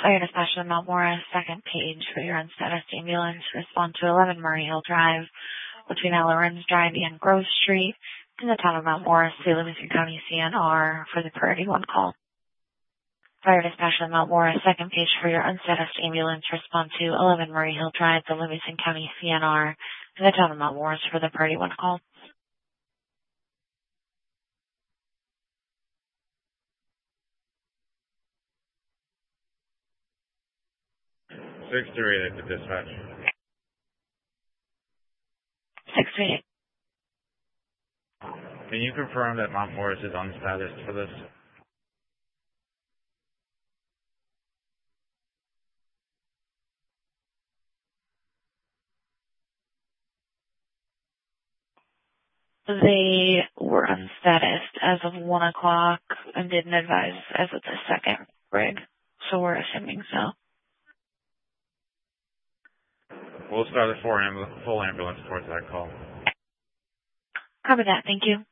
Fire dispatch to Mount Morris, second page for your unstatused ambulance. Respond to 11 Murray Hill Drive between Ella Lorenz Drive and Grove Street in the town of Mount Morris, the Livingston County CNR for the priority 1 call. Fire dispatch to Mount Morris, second page for your unstatused ambulance. Respond to 11 Murray Hill Drive, the Livingston County CNR in the town of Mount Morris for the priority 1 call. Six three eight to dispatch. 638. Can you confirm that Mount Morris is unstatused for this? They were unstatused as of 1 o'clock and didn't advise as of the second rig, so we're assuming so. We'll start a full ambulance towards that call. Copy that. Thank you.